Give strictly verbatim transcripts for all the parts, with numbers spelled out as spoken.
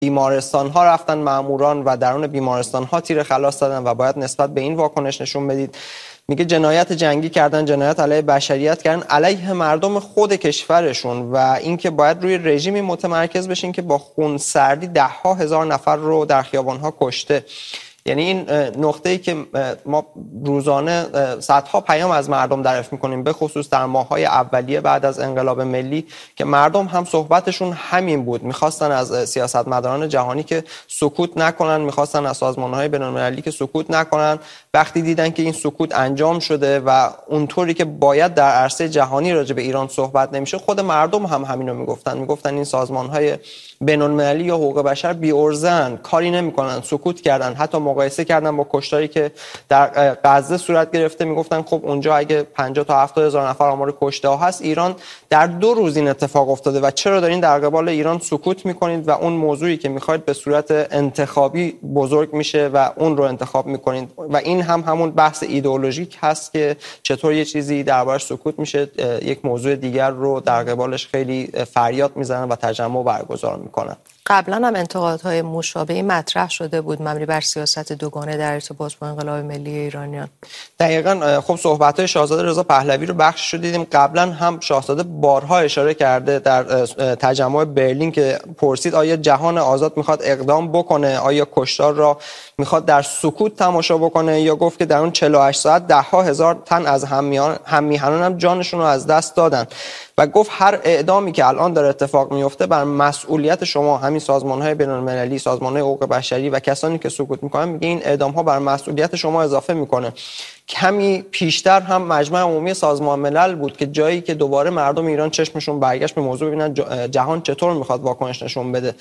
بیمارستان ها رفتن ماموران و درون بیمارستان ها تیر خلاص دادن و باید نسبت به این واکنش نشون بدید. میگه جنایت جنگی کردن، جنایت علیه بشریت کردن، علیه مردم خود کشورشون، و اینکه باید روی رژیمی متمرکز بشین که با خونسردی ده ها هزار نفر رو در خیابان ها کشته. یعنی این نقطه‌ای که ما روزانه صدها پیام از مردم دریافت می‌کنیم، به خصوص در ماه‌های اولیه بعد از انقلاب ملی، که مردم هم صحبتشون همین بود. می‌خواستن از سیاستمداران جهانی که سکوت نکنن، می‌خواستن از سازمان‌های بین‌المللی که سکوت نکنن. وقتی دیدن که این سکوت انجام شده و اونطوری که باید در عرصه جهانی راجع به ایران صحبت نمیشه، خود مردم هم همینو میگفتن. میگفتن این سازمان‌های بین‌المللی یا حقوق بشر بی‌عرضه‌اند، کاری نمی‌کنن، سکوت کردن. حتی مقایسه کردن با کشتاری که در غزه صورت گرفته، میگفتن خب اونجا اگه پنجاه تا هفتاد هزار نفر آمار کشته ها هست، ایران در دو روز این اتفاق افتاده و چرا دارین در قبال ایران سکوت میکنید و اون موضوعی که میخواید به صورت انتخابی بزرگ میشه و اون رو انتخاب میکنید. و این هم همون بحث ایدئولوژیک هست که چطور یه چیزی دربارش سکوت میشه، یک موضوع دیگر رو در قبالش خیلی فریاد میزنن و تجمع برگزار میکنن. قبلا هم انتقادهای مشابهی مطرح شده بود مبنی بر سیاست دوگانه در ارتباط با انقلاب ملی ایرانیان. دقیقاً. خب صحبت‌های شاهزاده رضا پهلوی رو بخشش رو دیدیم. قبلا هم شاهزاده بارها اشاره کرده در تجمع برلین که پرسید آیا جهان آزاد میخواد اقدام بکنه، آیا کشتار را میخواد در سکوت تماشا بکنه، یا گفت که در اون چهل و هشت ساعت ده ها هزار تن از هم میهنان هم جانشون رو از دست دادن. و گفت هر اعدامی که الان داره اتفاق میفته بر مسئولیت شما، همین سازمان‌های بین‌المللی، سازمان‌های حقوق بشری و کسانی که سکوت میکنن، میگه این اعدام‌ها بر مسئولیت شما اضافه میکنه. کمی پیشتر هم مجمع عمومی سازمان ملل بود که جایی که دوباره مردم ایران چشمشون برگشت به موضوع ببینن جهان چطور میخواد واکنش نشون بده.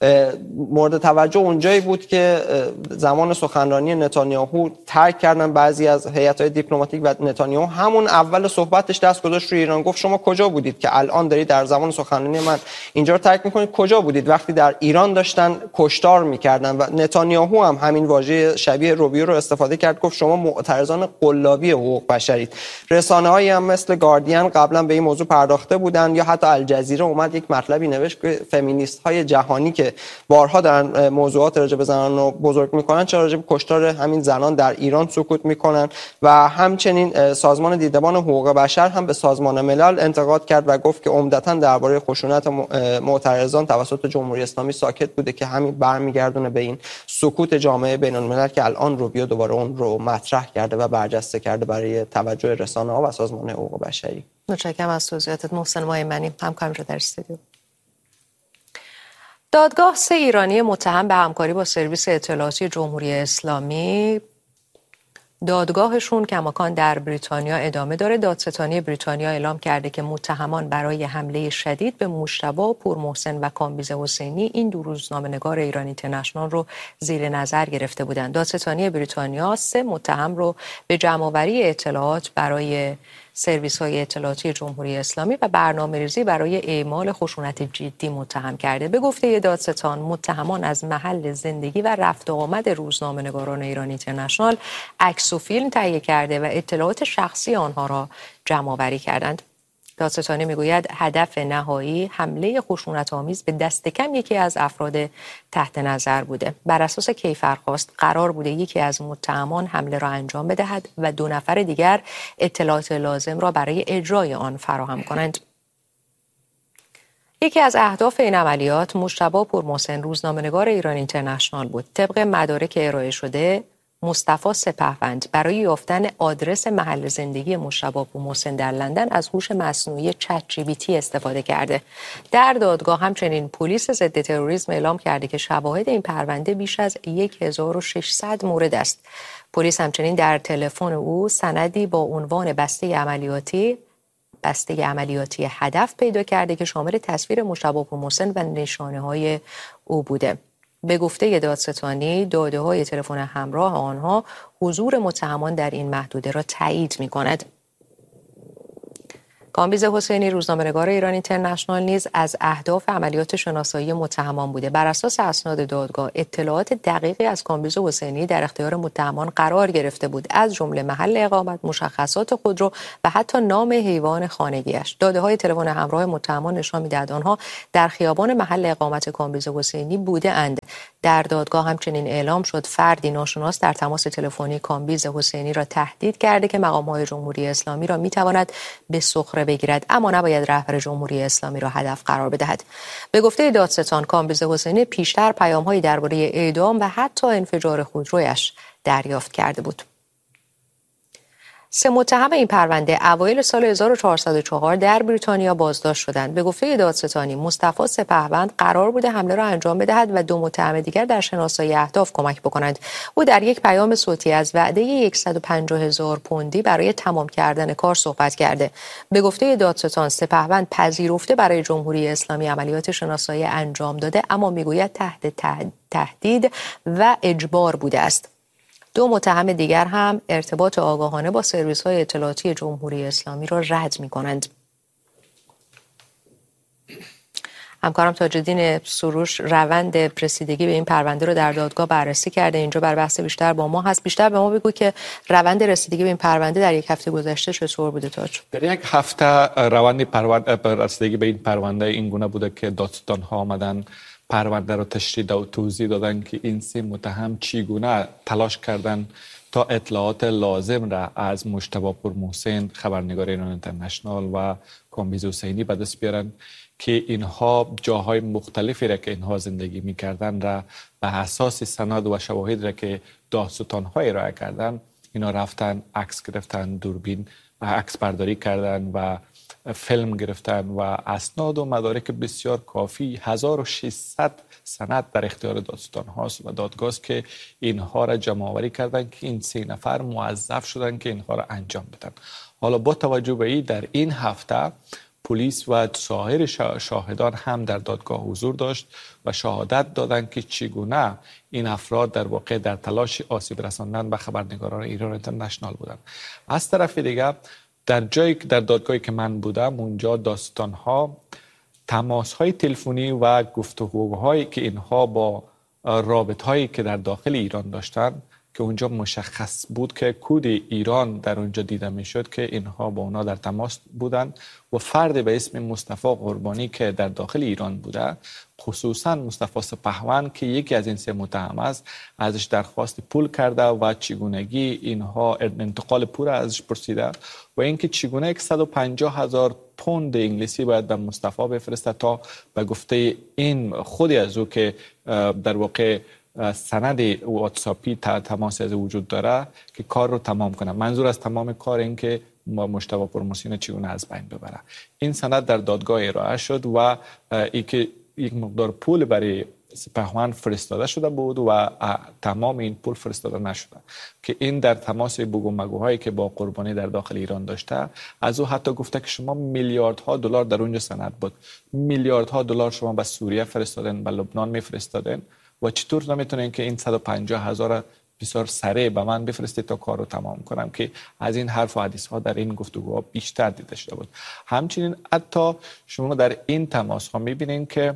مورد توجه اونجایی بود که زمان سخنرانی نتانیاهو ترک کردن بعضی از هیئت‌های دیپلماتیک و نتانیاهو همون اول صحبتش دست گذاشت روی ایران. گفت شما کجا بودید که الان دارید در زمان سخنرانی من اینجا رو ترک میکنید؟ کجا بودید وقتی در ایران داشتن کشتار میکردن؟ و نتانیاهو هم همین واژه شبیه روبیو رو استفاده کرد، گفت شما معترضان قلابی حقوق بشرید. رسانه‌هایی هم مثل گاردین قبلا به این موضوع پرداخته بودن، یا حتی الجزیره اومد یک مطلبی نوشت که فمینیست‌های جهانی که بارها در موضوعات راجع به زنان رو بزرگ میکنن، چرا راجع به کشتار همین زنان در ایران سکوت میکنن؟ و همچنین سازمان دیدبان حقوق بشر هم به سازمان ملل انتقاد کرد و گفت که عمدتاً درباره خشونت معترضان توسط جمهوری اسلامی ساکت بوده که همین برمیگردونه به این سکوت جامعه بین‌الملل که الان روبیو دوباره اون رو مطرح کرده و برجسته کرده برای توجه رسانه‌ها و سازمان حقوق بشری. متشکرم از توضیحاتت محسن مایمنی، همکارم رو در استودیو. دادگاه سه ایرانی متهم به همکاری با سرویس اطلاعاتی جمهوری اسلامی دادگاهشون کماکان در بریتانیا ادامه داره. دادستانی بریتانیا اعلام کرده که متهمان برای حمله شدید به مجتبی پورمحسن و کامبیز حسینی این دو روزنامه‌نگار ایران اینترنشنال رو زیر نظر گرفته بودند. دادستانی بریتانیا سه متهم رو به جمع‌آوری اطلاعات برای سرویس‌های اطلاعاتی جمهوری اسلامی و برنامه‌ریزی برای اعمال خشونت جدی متهم کرده. به گفته دادستان، متهمان از محل زندگی و رفت و آمد روزنامه‌نگاران ایران اینترنشنال عکس و فیلم تهیه کرده و اطلاعات شخصی آنها را جمع‌آوری کردند. دادستانی میگوید هدف نهایی حمله خشونت‌آمیز به دست کم یکی از افراد تحت نظر بوده. بر اساس کیفرخواست قرار بوده یکی از متهمان حمله را انجام بدهد و دو نفر دیگر اطلاعات لازم را برای اجرای آن فراهم کنند. یکی از اهداف این عملیات مجتبی پورمحسن روزنامه‌نگار ایران اینترنشنال بود. طبق مدارک ارائه شده، مصطفی سپهوند برای یافتن آدرس محل زندگی مجتبی پورمحسن در لندن از هوش مصنوعی چت جی پی تی استفاده کرده. در دادگاه همچنین پلیس ضد تروریسم اعلام کرده که شواهد این پرونده بیش از هزار و ششصد مورد است. پلیس همچنین در تلفن او سندی با عنوان بسته عملیاتی بسته عملیاتی هدف پیدا کرده که شامل تصویر مجتبی پورمحسن و نشانه‌های او بوده. به گفته دادستانی، داده‌های تلفن همراه آنها حضور متهمان در این محدوده را تایید می‌کند. کامبیز حسینی، روزنامه‌نگار ایران اینترنشنال، نیز از اهداف عملیات شناسایی متهمان بوده. بر اساس اسناد دادگاه، اطلاعات دقیقی از کامبیز حسینی در اختیار متهمان قرار گرفته بود، از جمله محل اقامت، مشخصات خودرو و حتی نام حیوان خانگیش. داده‌های تلفن همراه متهمان نشان می‌دهد آنها در خیابان محل اقامت کامبیز حسینی بوده‌اند. در دادگاه همچنین اعلام شد فردی ناشناس در تماس تلفنی کامبیز حسینی را تهدید کرده که مقام‌های جمهوری اسلامی را می‌تواند به سخره بگیرد، اما نباید رهبر جمهوری اسلامی را هدف قرار بدهد. به گفته دادستان، کامبیز حسینی پیشتر پیام‌هایی درباره اعدام و حتی انفجار خودرویش دریافت کرده بود. سه متهم این پرونده اوایل سال هزار و چهارصد و چهار در بریتانیا بازداشت شدند. به گفته دادستانی، مصطفی سپهبند قرار بود حمله را انجام بدهد و دو متهم دیگر در شناسایی اهداف کمک بکنند. او در یک پیام صوتی از وعده صد و پنجاه هزار پوندی برای تمام کردن کار صحبت کرده. به گفته دادستان، سپهبند پذیرفته برای جمهوری اسلامی عملیات شناسایی انجام داده، اما میگوید تحت تهدید و اجبار بوده است. دو متهم دیگر هم ارتباط آگاهانه با سرویس‌های اطلاعاتی جمهوری اسلامی را رد می‌کنند. همکارم تاج‌الدین سروش روند رسیدگی به این پرونده رو در دادگاه بررسی کرده. اینجا بر بحث بیشتر با ما هست. بیشتر به ما بگو که روند رسیدگی به این پرونده در یک هفته گذشته چطور بوده تاج؟ در یک هفته روند پرونده رسیدگی به این پرونده این گونه بوده که دادستان‌ها آمدن پرونده رو تشریح و توضیح دادن که این سه متهم چگونه تلاش کردن تا اطلاعات لازم را از مجتبی پورمحسن، خبرنگار ایران اینترنشنال، و کامبیز حسینی به دست بیارن که اینها جاهای مختلفی را که اینها زندگی می‌کردن را به اساس سند و شواهد را که دادستان‌ها ارائه کردن، اینا رفتن عکس گرفتن، دوربین عکس برداری کردن و فیلم گرفتن و اسناد و مدارک بسیار کافی هزار و ششصد سند در اختیار دادستان هاست و دادگاه است که اینها را جمع آوری کردن که این سه نفر موظف شدن که اینها را انجام بدن. حالا با توجه به این، در این هفته پلیس و سایر شاهدان هم در دادگاه حضور داشت و شهادت دادند که چگونه این افراد در واقع در تلاش آسیب رساندن به خبرنگاران ایران اینترنشنال بودند. از طرف دیگر در جایی در دادگاهی که من بودم، اونجا داستان‌ها، تماس‌های تلفنی و گفتگوهایی که اینها با رابطه‌هایی که در داخل ایران داشتن، که اونجا مشخص بود که کد ایران در اونجا دیده میشد که اینها با اونا در تماس بودن و فرد به اسم مصطفی قربانی که در داخل ایران بوده، خصوصا مصطفی سپهبند که یکی از این سه متهم است، ازش درخواست پول کرده و چگونگی اینها انتقال پول ازش پرسیده و اینکه چگونه صد و پنجاه هزار پوند انگلیسی باید به مصطفی بفرسته تا به گفته این خودی از او که در واقع سند واتساپی تماس از وجود داره که کار رو تمام کنه. منظور از تمام کار این که مجتبی پورمحسن چگونه از بین ببره. این سند در دادگاه ارائه شد و ای که یک مقدار پول برای سپهبند فرستاده شده بود و تمام این پول فرستاده نشده که این در تماس بگو مگوهایی که با قربانی در داخل ایران داشته، از او حتی گفته که شما میلیاردها دلار در اونجا سند بود، میلیاردها دلار شما به سوریه فرستادن، به لبنان میفرستادن و چطور نمیتونین که این صد و پنجاه هزار بسیار سریع به من بفرستید تا کار رو تمام کنم، که از این حرف و حدیث ها در این گفتگوها بیشتر دیده شده بود. همچنین حتی شما در این تماس ها میبینین که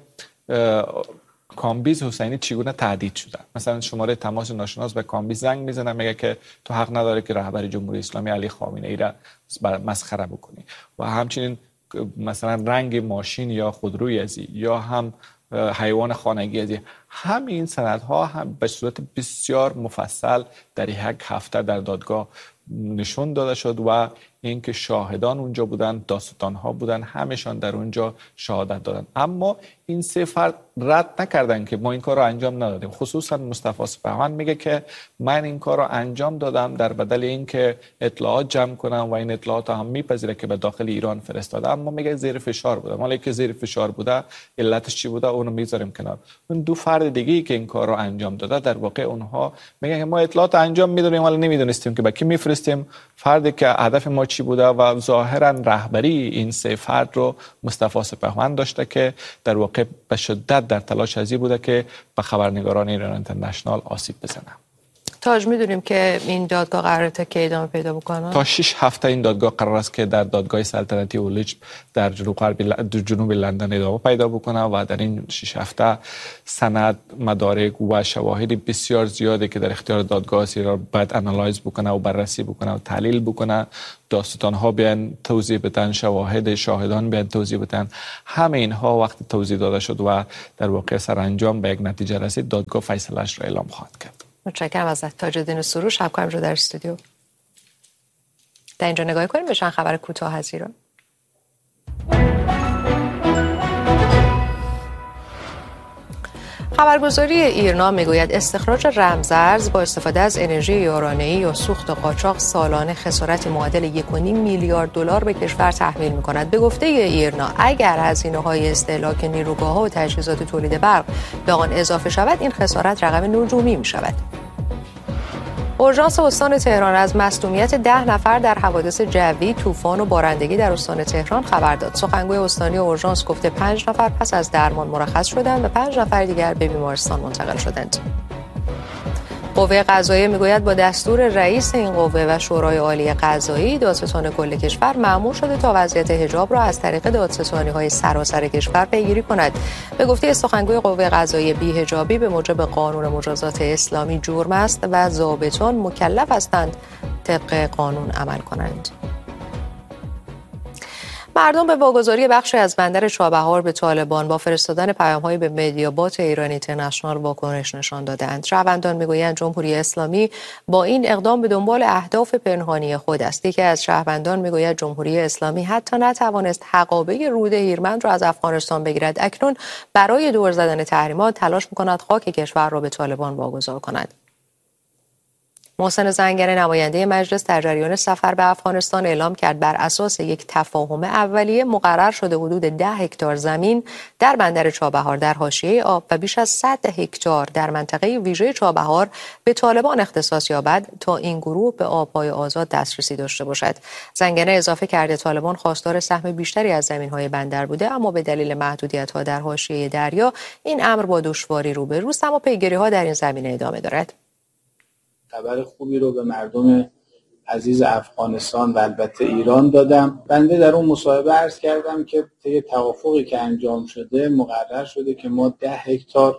کامبیز حسینی چگونه تهدید شده. مثلا شماره تماس ناشناس به کامبیز زنگ میزنه، میگه که تو حق نداره که رهبر جمهوری اسلامی علی خامنه ای را مسخره بکنی و همچنین مثلا رنگ ماشین یا خودروی ازی یا هم حیوان خانگی ازی، همین سندها هم به صورت بسیار مفصل در یک هفته در دادگاه نشون داده شد و اینکه شاهدان اونجا بودن، داستان‌ها بودن، همشان در اونجا شهادت دادن. اما این سه فرد رد نکردن که ما این کار رو انجام ندادیم. خصوصا مصطفی سپهبند میگه که من این کار رو انجام دادم در بدل اینکه اطلاعات جمع کنم و این اطلاعات هم میپذیره که به داخل ایران فرستاده، اما میگه زیر فشار بوده. مالی که زیر فشار بوده، علتش چی بوده اونو میذاریم کنار. اون دو فرد دیگه که این کار رو انجام داده، در واقع اونها میگن که ما اطلاعات انجام میدادیم ولی نمیدونستیم که به کی میفرستیم. فردی که هدف ما چی بوده و ظاهرا رهبری این سه فرد رو مصطفی سپهبند داشته که در واقع به شدت در تلاش ازی بوده که به خبرنگاران ایران اینترنشنال آسیب بزنه. تاج میدونیم که این دادگاه قراره تا کی ادامه پیدا بکنه؟ تا شش هفته این دادگاه قرار است که در دادگاه سلطنتی اولیچ در جنوب غرب جنوب لندن ادامه پیدا بکنه و در این شش هفته سند، مدارک و شواهد بسیار زیادی که در اختیار دادگاه است را باید انالایز بکنه و بررسی بکنه و تحلیل بکنه. داستان ها بیان توضیح بدن، شواهد شاهدان بیان توضیح بدن. همه اینها وقت توضیح داده شد و در واقع سرانجام به یک نتیجه رسید، دادگاه فیصله‌اش را اعلام خواهد کرد. متشکرم ازت تاج الدین سروش، همکارم رو در استودیو. در اینجا نگاه کنیم به چند خبر کوتاه از ایران. خبرگزاری ایرنا میگوید استخراج رمزارز با استفاده از انرژی یورانیایی یا سوخت قاچاق سالانه خسارت معادل یک و نیم میلیارد دلار به کشور تحمیل می‌کند. به گفته ایرنا اگر هزینه‌های استهلاک نیروگاه‌ها و تجهیزات تولید برق به آن اضافه شود، این خسارت رقم نجومی می‌شود. اورژانس استان تهران از مصدومیت ده نفر در حوادث جوی، طوفان و بارندگی در استان تهران خبر داد. سخنگوی استانی اورژانس گفته پنج نفر پس از درمان مرخص شدند و پنج نفر دیگر به بیمارستان منتقل شدند. قوه قضاییه میگوید با دستور رئیس این قوه و شورای عالی قضایی، دادستان کل کشور مأمور شده تا وضعیت حجاب را از طریق دادستانی‌های سراسر کشور پیگیری کند. به گفته سخنگوی قوه قضاییه، بی‌حجابی به موجب قانون مجازات اسلامی جرم است و ضابطان مکلف هستند طبق قانون عمل کنند. مردم به واگذاری بخشی از بندر چابهار به طالبان با فرستادن پیام‌هایی به مدیابات ایران اینترنشنال واکنش نشان دادند. شهروندان میگویند جمهوری اسلامی با این اقدام به دنبال اهداف پنهانی خود است. یکی از شهروندان میگوید جمهوری اسلامی حتی نتوانست حقابه رود هیرمند را از افغانستان بگیرد، اکنون برای دور زدن تحریمات تلاش می‌کند خاک کشور را به طالبان واگذار کند. محسن زنگنه نماینده مجلس در جریان سفر به افغانستان اعلام کرد بر اساس یک تفاهم اولیه مقرر شده حدود ده هکتار زمین در بندر چابهار در حاشیه آب و بیش از صد هکتار در منطقه ویژه چابهار به طالبان اختصاص یابد تا این گروه به آبهای آزاد دسترسی داشته باشد. زنگنه اضافه کرده طالبان خواستار سهم بیشتری از زمین‌های بندر بوده، اما به دلیل محدودیت‌ها در حاشیه دریا این امر با دشواری روبروست، اما پیگیری‌ها در این زمینه ادامه دارد. خبر خوبی رو به مردم عزیز افغانستان و البته ایران دادم. بنده در اون مصاحبه عرض کردم که طی توافقی که انجام شده مقرر شده که ما ده هکتار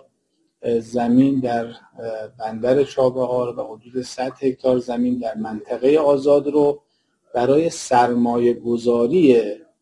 زمین در بندر چابهار و حدود صد هکتار زمین در منطقه آزاد رو برای سرمایه گذاری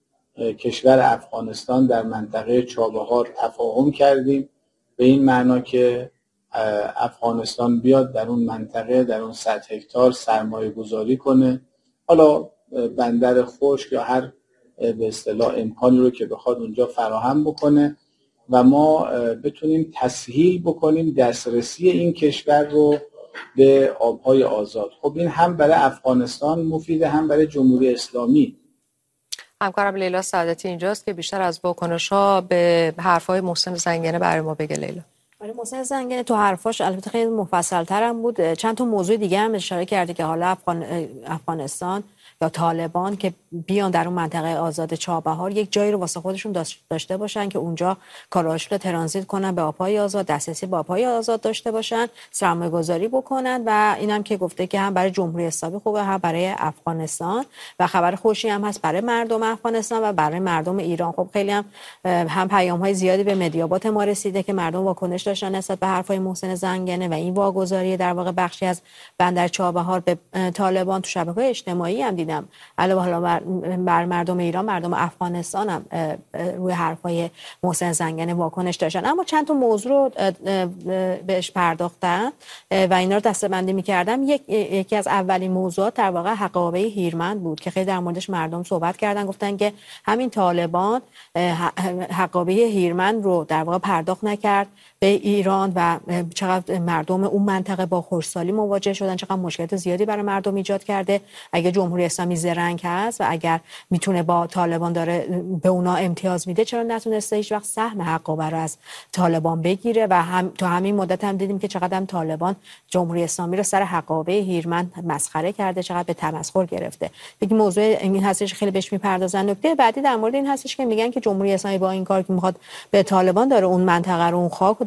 کشور افغانستان در منطقه چابهار تفاهم کردیم، به این معنا که افغانستان بیاد در اون منطقه در اون صد هکتار سرمایه گذاری کنه، حالا بندر خشک یا هر به اصطلاح امکانی رو که بخواد اونجا فراهم بکنه و ما بتونیم تسهیل بکنیم دسترسی این کشور رو به آبهای آزاد. خب این هم برای افغانستان مفیده، هم برای جمهوری اسلامی. همکارم لیلا سعادتی اینجاست که بیشتر از واکنش‌ها به حرف‌های محسن زنگنه برای ما بگه. لیلا. آره، محسن زنگنه تو حرفاش البته خیلی مفصل‌تر هم بود، چند تا موضوع دیگه هم اشاره کرده که حالا افغان افغانستان یا طالبان که بیان در اون منطقه آزاد چابهار یک جایی رو واسه خودشون داشته باشن که اونجا کالاشون رو ترانزیت کنن به آبهای آزاد، دسترسی به آبهای آزاد داشته باشن، سرمایه گذاری بکنن و اینم که گفته که هم برای جمهوری اسلامی خوبه هم برای افغانستان و خبر خوشی هم هست برای مردم افغانستان و برای مردم ایران. خب خیلی هم هم پیام‌های زیادی به مدیابات ما رسیده که مردم واکنش داشتن نسبت به حرفای محسن زنگنه و این واگذاری در واقع بخشی از بندر چابهار به طالبان. تو شبکه‌های اجتماعی هم دیدم علاوه حالا بر, بر مردم ایران، مردم افغانستان هم روی حرفای محسن زنگنه واکنش داشتن، اما چند تا موضوع رو بهش پرداختن و اینا رو دسته‌بندی می‌کردم. یک یکی از اولین موضوعات در واقع حقابه هیرمند بود که خیلی در موردش مردم صحبت کردن، گفتن که همین طالبان حقابه هیرمند رو در واقع پرداخت نکرد به ایران و چقدر مردم اون منطقه با خشکسالی مواجه شدن، چقدر مشکلات زیادی برای مردم ایجاد کرده. اگه جمهوری اسلامی زرنگ هست و اگر میتونه با طالبان داره به اونا امتیاز میده، چرا نتونسته هیچ وقت سهم حقابه رو از طالبان بگیره؟ و هم تو همین مدت هم دیدیم که چقدر هم طالبان جمهوری اسلامی رو سر حقابه هیرمند مسخره کرده، چقدر به تمسخر گرفته. دیگه موضوع این هستش خیلی بهش میپردازن. نکته بعدی در مورد این هستش که میگن که جمهوری اسلامی با این کار که میخواد به طالبان داره اون منطقه رو، اون خاک رو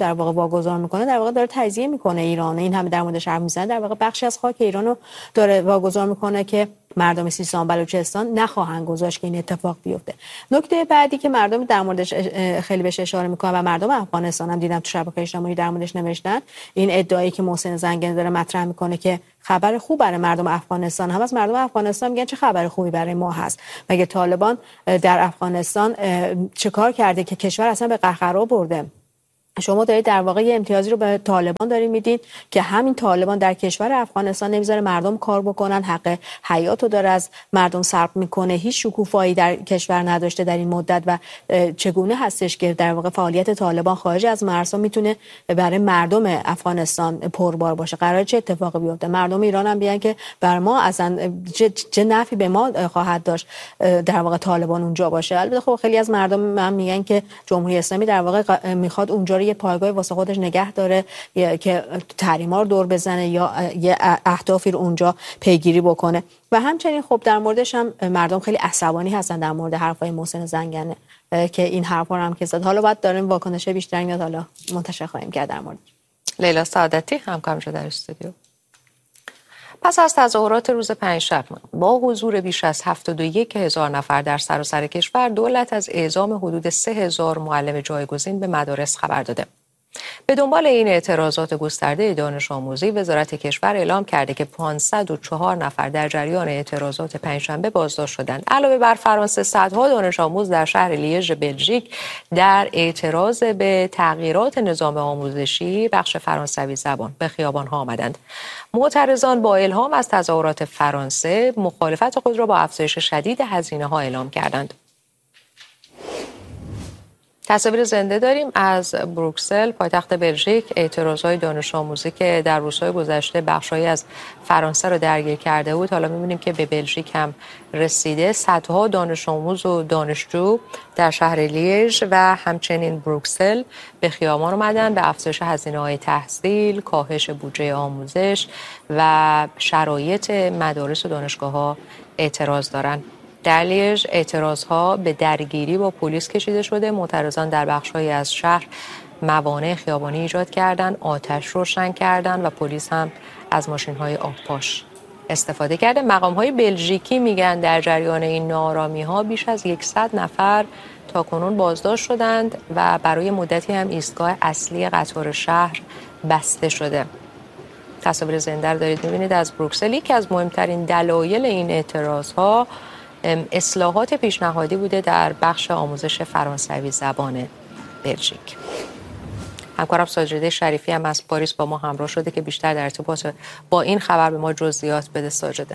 در واقع واگذار میکنه، در واقع داره تجزیه میکنه ایران. این همه در موردش حرف میزنه، در واقع بخشی از خاک ایرانو داره واگذار میکنه که مردم سیستان بلوچستان نخواهند گذاشت که این اتفاق بیفته. نکته بعدی که مردم در موردش خیلی بهش اشاره میکنن و مردم افغانستان هم دیدم تو شبکه‌های اجتماعی در موردش نوشتن، این ادعایی که محسن زنگنه داره مطرح میکنه که خبر خوب برای مردم افغانستان هم از مردم افغانستان میگن چه خبر خوبی برای ما هست. مگه طالبان در افغانستان چه کار کرده که کشور اصلا به قهقرا برده؟ شما دارید در واقع یه امتیازی رو به طالبان دارید میدین که همین طالبان در کشور افغانستان نمیذاره مردم کار بکنن، حق حیات رو داره از مردم سلب میکنه، هیچ شکوفایی در کشور نداشته در این مدت و چگونه هستش که در واقع فعالیت طالبان خارج از مرزها میتونه برای مردم افغانستان پربار باشه؟ قراره چه اتفاقی بیفته؟ مردم ایران هم بیان که بر ما اصلا چه, چه نفعی به ما خواهد داشت در واقع طالبان اونجا باشه؟ البته خب خیلی از مردم من میگن که جمهوری اسلامی در واقع میخواد اونجا یه پایگاه واسه خودش نگه داره که تحریما رو دور بزنه یا یه اهدافی رو اونجا پیگیری بکنه. و همچنین خب در موردش هم مردم خیلی عصبانی هستن در مورد حرفای محسن زنگنه که این حرفا رو هم که زد. حالا بعد داریم واکنش بیشتر میاد، حالا منتشر خواهیم کرد در مورد. لیلا سعادتی همکارم شده در استودیو. پس از تظاهرات روز پنجشنبه با حضور بیش از هفتاد و یک هزار نفر در سراسر کشور، دولت از اعزام حدود سه هزار معلم جایگزین به مدارس خبر داده. به دنبال این اعتراضات گسترده دانش آموزی، وزارت کشور اعلام کرده که پانصد و چهار نفر در جریان اعتراضات پنجشنبه بازداشت شدند. علاوه بر فرانسه، صدها دانش آموز در شهر لیژ بلژیک در اعتراض به تغییرات نظام آموزشی بخش فرانسوی زبان به خیابان‌ها آمدند. معترضان با الهام از تظاهرات فرانسه مخالفت خود را با افزایش شدید هزینه‌ها اعلام کردند. تصاویر زنده داریم از بروکسل، پایتخت بلژیک. اعتراضهای دانش آموزی که در روزهای گذشته بخشایی از فرانسه را درگیر کرده بود، حالا می‌بینیم که به بلژیک هم رسیده. صدها دانش آموز و دانشجو در شهر لیژ و همچنین بروکسل به خیابان آمدن، به افزایش هزینه‌های تحصیل، کاهش بودجه آموزش و شرایط مدارس و دانشگاه‌ها اعتراض دارند. در لیژ اعتراضها به درگیری با پلیس کشیده شده. معترضان در بخش‌هایی از شهر موانع خیابانی ایجاد کردند، آتش روشن کردند و پلیس هم از ماشین‌های آبپاش استفاده کرده. مقام‌های بلژیکی میگن در جریان این ناآرامی‌ها بیش از صد نفر تاکنون بازداشت شدند و برای مدتی هم ایستگاه اصلی قطار شهر بسته شده. تصاویر زنده رو دارید می‌بینید از بروکسل. یکی از مهمترین دلایل این اعتراض‌ها اصلاحات پیشنهادی بوده در بخش آموزش فرانسوی زبان بلژیک. همکارم ساجده شریفی هم از پاریس با ما همراه شده که بیشتر در ارتباط با این خبر به ما جزئیات بده. ساجده.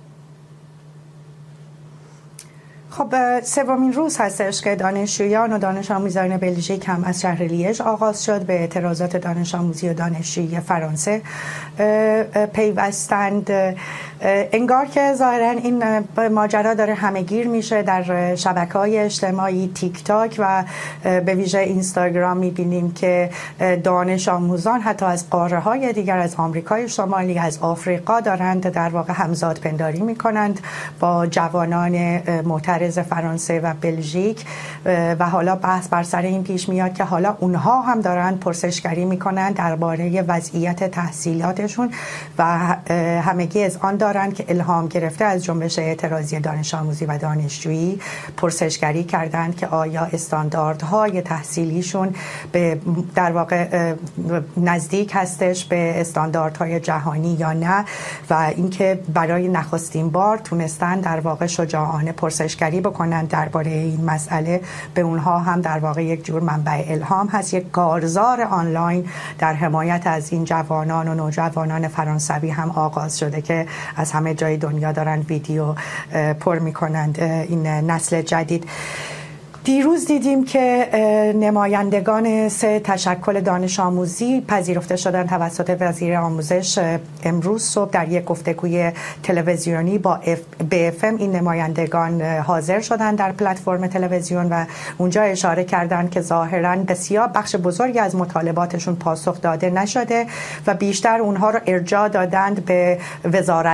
خب سومین روز هستش که دانشجویان و دانش آموزان بلژیک هم از شهر لیژ آغاز شد به اعتراضات دانش آموزی و دانشجویی فرانسه پیوستند. انگار که ظاهرا این ماجرا داره همه‌گیر میشه در شبکه‌های اجتماعی، تیک تاک و به ویژه اینستاگرام. میبینیم که دانش آموزان حتی از قاره‌های دیگر، از آمریکای شمالی، از آفریقا دارند در واقع همزاد پنداری میکنند با جوانان معترض فرانسه و بلژیک و حالا بحث بر سر این پیش میاد که حالا اونها هم دارند پرسشگری میکنند درباره وضعیت تحصیلاتشون و همگی از آن دارند که الهام گرفته از جنبش اعتراضی دانش آموزی و دانشجویی پرسشگری کردند که آیا استانداردهای تحصیلیشون به در واقع نزدیک هستش به استانداردهای جهانی یا نه، و اینکه برای نخستین بار تونستن در واقع شجاعانه پرسشگری بکنن درباره این مسئله. به اونها هم در واقع یک جور منبع الهام هست، یک کارزار آنلاین در حمایت از این جوانان و نوجوانان فرانسوی هم آغاز شده که از همه جای دنیا دارن ویدیو پر میکنند این نسل جدید. دیروز دیدیم که نمایندگان سه تشکل دانش آموزی پذیرفته شدن توسط وزیر آموزش. امروز صبح در یک گفتگوی تلویزیونی با بی اف ام این نمایندگان حاضر شدن در پلتفرم تلویزیون و اونجا اشاره کردند که ظاهراً بسیار بخش بزرگی از مطالباتشون پاسخ داده نشده و بیشتر اونها رو ارجاع دادند به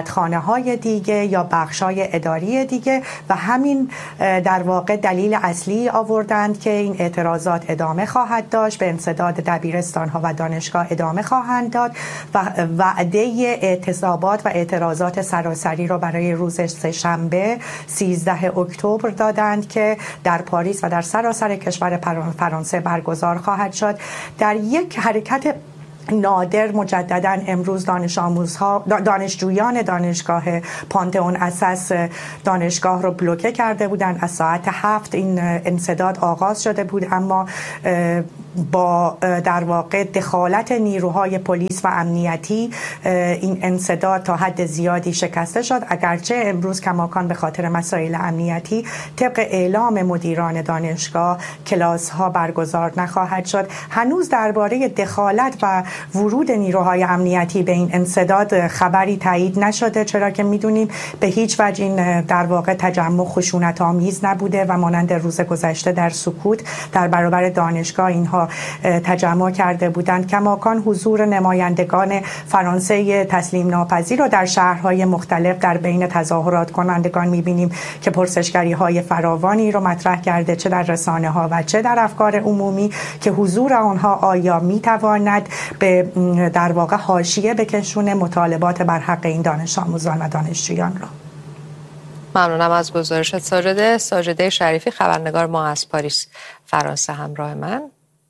وزارتخانه‌های دیگه یا بخش‌های اداری دیگه و همین در واقع دلیل اصلی توضیح آوردند که این اعتراضات ادامه خواهد داشت، به انسداد دبیرستان‌ها و دانشگاه ادامه خواهند داد و وعده اعتصابات و اعتراضات سراسری را برای روز سه‌شنبه سیزده اکتبر دادند که در پاریس و در سراسر کشور فرانسه برگزار خواهد شد. در یک حرکت نادر مجددا امروز دانش آموزها دانشجویان دانشگاه پانتئون اساس دانشگاه رو بلوکه کرده بودند. از ساعت هفت این انسداد آغاز شده بود، اما با در واقع دخالت نیروهای پلیس و امنیتی این انسداد تا حد زیادی شکسته شد، اگرچه امروز کماکان به خاطر مسائل امنیتی طبق اعلام مدیران دانشگاه کلاس ها برگزار نخواهد شد. هنوز درباره دخالت و ورود نیروهای امنیتی به این انسداد خبری تایید نشده، چرا که میدونیم به هیچ وجه این در واقع تجمع خشونت آمیز نبوده و مانند روز گذشته در سکوت در برابر دانشگاه اینها تجمع کرده بودند. کماکان حضور نمایندگان فرانسه تسلیم ناپذیر رو در شهرهای مختلف در بین تظاهرات کنندگان میبینیم که پرسشگری های فراوانی رو مطرح کرده، چه در رسانه ها و چه در افکار عمومی، که حضور آنها آیا میتواند به در واقع حاشیه بکشونه مطالبات بر حق این دانش آموزان و دانشجویان را. ممنونم از گزارشت ساجده. ساجده شریفی، خبرنگار ما از پاریس فرانسه همراه من.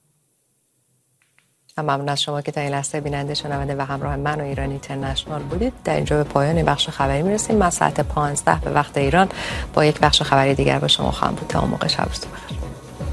ممنون از شما که تا این لحظه بیننده شنونده و همراه من و ایران اینترنشنال بودید. در اینجا به پایان بخش خبری میرسیم. من ساعت پانزده به وقت ایران با یک بخش خبری دیگر با شما خواهم بود. تا اون موقع شب بخیر.